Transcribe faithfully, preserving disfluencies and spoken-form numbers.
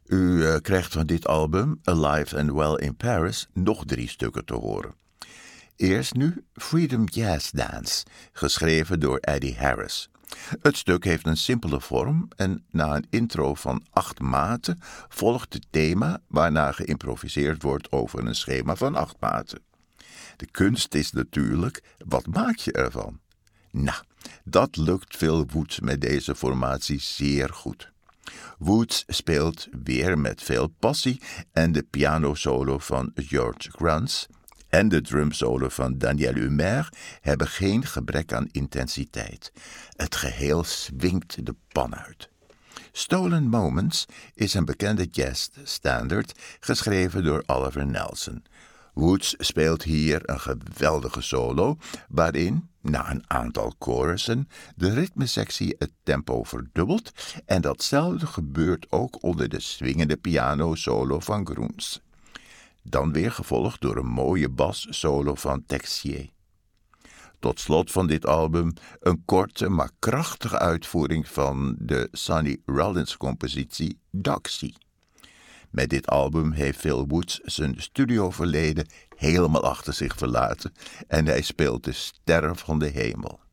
U uh, krijgt van dit album, Alive and Well in Paris, nog drie stukken te horen. Eerst nu Freedom Jazz Dance, geschreven door Eddie Harris. Het stuk heeft een simpele vorm en na een intro van acht maten volgt het thema waarna geïmproviseerd wordt over een schema van acht maten. De kunst is natuurlijk, wat maak je ervan? Nou, dat lukt Phil Woods met deze formatie zeer goed. Woods speelt weer met veel passie en de pianosolo van George Gruntz en de drumsolo van Daniel Humer hebben geen gebrek aan intensiteit. Het geheel swingt de pan uit. Stolen Moments is een bekende jazzstandard geschreven door Oliver Nelson. Woods speelt hier een geweldige solo waarin, na een aantal chorussen, de ritmesectie het tempo verdubbelt en datzelfde gebeurt ook onder de swingende piano-solo van Gruntz. Dan weer gevolgd door een mooie bas-solo van Texier. Tot slot van dit album een korte maar krachtige uitvoering van de Sonny Rollins-compositie Doxy. Met dit album heeft Phil Woods zijn studioverleden helemaal achter zich verlaten en hij speelt de sterren van de hemel.